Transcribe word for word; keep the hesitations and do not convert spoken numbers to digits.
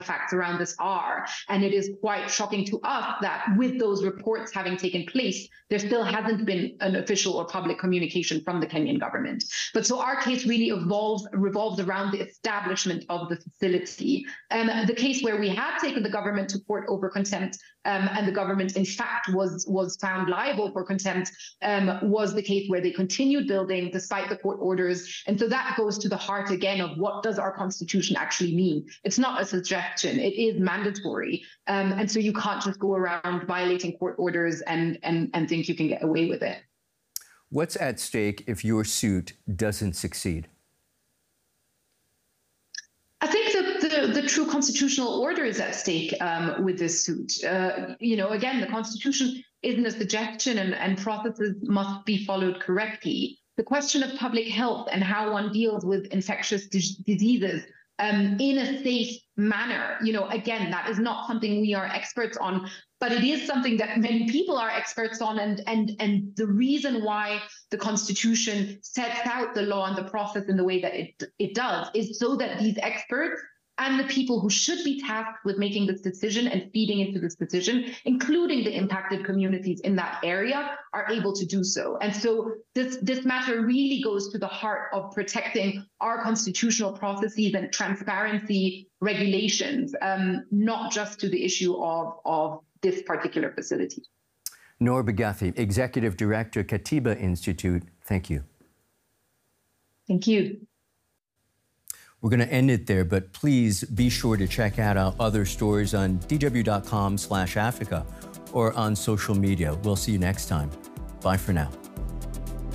facts around this are. And it is quite shocking to us that with those reports having taken place, there still hasn't been an official or public communication from the Kenyan government. But so our case really evolves, revolves around the establishment of the facility. Um, the case where we have taken the government to court over contempt, um, and the government, in fact, was, was found liable for contempt, um, was the case where they continued building despite the court orders. And so that goes to the heart again of what does our constitution actually mean? It's not a suggestion, it is mandatory. Um, and so you can't just go around violating court orders and, and, and think you can get away with it. What's at stake if your suit doesn't succeed? I think that the, the true constitutional order is at stake um, with this suit. Uh, you know, again, the Constitution isn't a suggestion, and, and processes must be followed correctly. The question of public health and how one deals with infectious diseases um, in a safe manner, you know, again, that is not something we are experts on, but it is something that many people are experts on. And, and, and the reason why the Constitution sets out the law and the process in the way that it, it does is so that these experts and the people who should be tasked with making this decision and feeding into this decision, including the impacted communities in that area, are able to do so. And so this, this matter really goes to the heart of protecting our constitutional processes and transparency regulations, um, not just to the issue of, of this particular facility. Noor Bagathi, Executive Director, Katiba Institute, thank you. Thank you. We're going to end it there, but please be sure to check out our other stories on D W dot com slash Africa or on social media. We'll see you next time. Bye for now.